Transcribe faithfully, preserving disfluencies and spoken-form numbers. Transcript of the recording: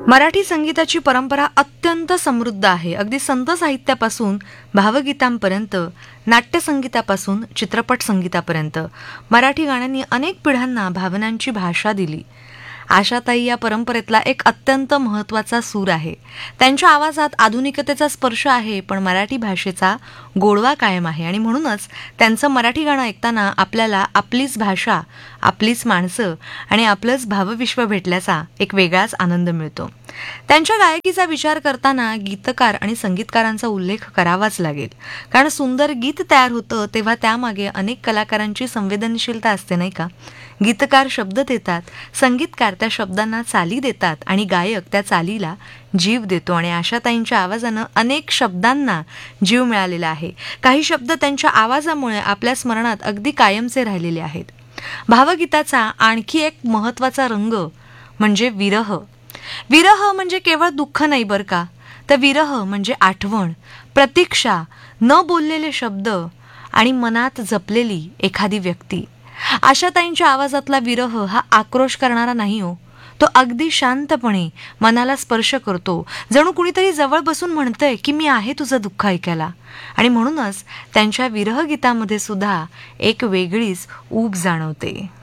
मराठी संगीताची परंपरा अत्यंत समृद्ध आहे. अगदी संत साहित्यापासून भावगीतांपर्यंत, नाट्यसंगीतापासून चित्रपट संगीतापर्यंत मराठी गाण्यांनी अनेक पिढ्यांना भावनांची भाषा दिली. आशाताई या परंपरेतला एक अत्यंत महत्त्वाचा सूर आहे. त्यांच्या आवाजात आधुनिकतेचा स्पर्श आहे, पण मराठी भाषेचा गोडवा कायम आहे. आणि म्हणूनच त्यांचं मराठी गाणं ऐकताना आपल्याला आपलीच भाषा, आपलीच माणसं आणि आपलंच भावविश्व भेटल्याचा एक वेगळाच आनंद मिळतो. त्यांच्या गायकीचा विचार करताना गीतकार आणि संगीतकारांचा उल्लेख करावाच लागेल. कारण सुंदर गीत तयार होतं तेव्हा त्यामागे अनेक कलाकारांची संवेदनशीलता असते, नाही का? गीतकार शब्द देतात, संगीतकार त्या शब्दांना चाली देतात आणि गायक त्या चालीला जीव देतो. आणि आशाताईंच्या आवाजानं अनेक शब्दांना जीव मिळालेला आहे. काही शब्द त्यांच्या आवाजामुळे आपल्या स्मरणात अगदी कायमचे राहिलेले आहेत. भावगीताचा आणखी एक महत्त्वाचा रंग म्हणजे विरह. विरह म्हणजे केवळ दुःख नाही बरं का, तर विरह म्हणजे आठवण, प्रतीक्षा, न बोललेले शब्द आणि मनात जपलेली एखादी व्यक्ती. आशाताईंच्या आवाजातला विरह हा आक्रोश करणारा नाही हो, तो अगदी शांतपणे मनाला स्पर्श करतो. जणू कुणीतरी जवळ बसून म्हणतंय की मी आहे तुझं दुःख ऐकायला. आणि म्हणूनच त्यांच्या विरह गीतामध्ये सुद्धा एक वेगळीच ऊब जाणवते.